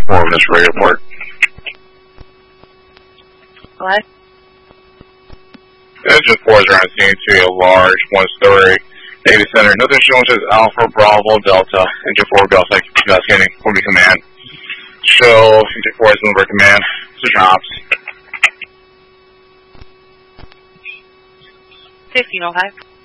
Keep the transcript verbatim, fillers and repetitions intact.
four of this radio report. What? Engine four is around scene to a large one-story Navy Center. Nothing shown says Alpha, Bravo, Delta. Engine four, Delta, investigating. Will be command. Show Engine four is number command. Switch ops. fifteen oh five.